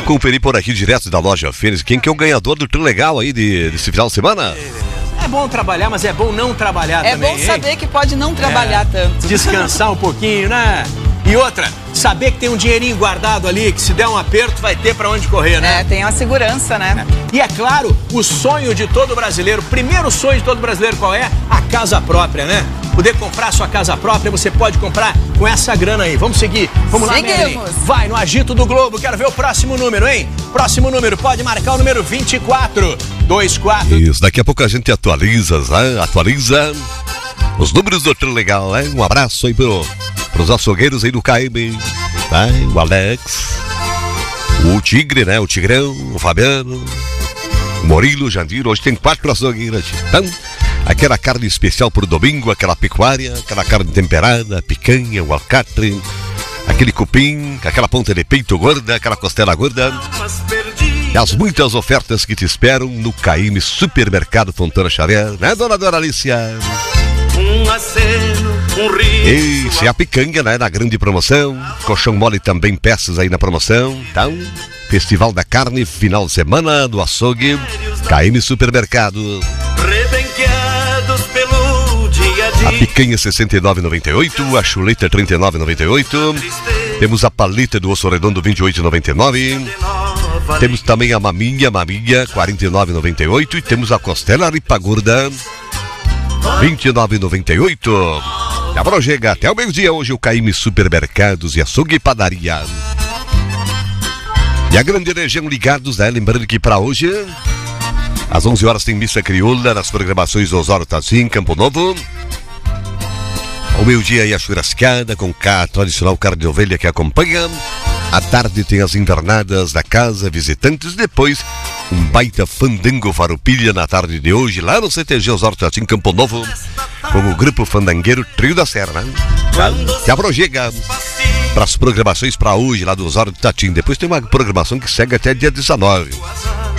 conferir por aqui direto da loja Fênix quem que é o ganhador do trio legal aí desse final de semana. É bom trabalhar, mas é bom não trabalhar também. É bom saber que pode não trabalhar tanto. Descansar um pouquinho, né? E outra, saber que tem um dinheirinho guardado ali, que se der um aperto vai ter pra onde correr, né? Tem uma segurança, né? E é claro, o sonho de todo brasileiro, o primeiro sonho de todo brasileiro qual é? A casa própria, né? Poder comprar sua casa própria, você pode comprar com essa grana aí. Vamos seguir. Vamos lá, Mary. Vai no Agito do Globo. Quero ver o próximo número, hein? Próximo número, pode marcar o número 2424. Isso, daqui a pouco a gente atualiza os números do trio legal, né? Um abraço aí pros açougueiros aí do KM, né? O Alex, o Tigre, né? O Tigrão, o Fabiano, o Murilo, o Jandir. Hoje tem 4 açougueiros. Então, aquela carne especial pro domingo, aquela pecuária, aquela carne temperada, picanha, o alcatre, aquele cupim, aquela ponta de peito gorda, aquela costela gorda. E as muitas ofertas que te esperam no KM Supermercado Fontana Xavier, né, dona Alicia? Um aceno, um rio. Isso, e a picanha, né, na grande promoção. Colchão mole também, peças aí na promoção. Então, Festival da Carne, final de semana do açougue, KM Supermercado. Rebenqueados pelo dia a dia. A picanha 69,98, a chuleta 39,98. Temos a paleta do osso redondo 28,99. Temos também a maminha 49,98. E temos a costela ripa gorda 29,98. Dá pra chegar até o meio-dia hoje o KM Supermercados e Açougue e Padaria. E a grande região ligados, né? Lembrando que para hoje, às 11 horas tem missa crioula nas programações do Osório Tazim, Campo Novo. Ao meio-dia aí a churrascada com a tradicional carne de ovelha que acompanha. À tarde tem as invernadas da casa, visitantes. Depois, um baita fandango farroupilha na tarde de hoje, lá no CTG Osório Tazim, Campo Novo, com o grupo fandangueiro Trio da Serra, né? Que abrojega para as programações para hoje, lá do Osório do Tatim. Depois tem uma programação que segue até dia 19.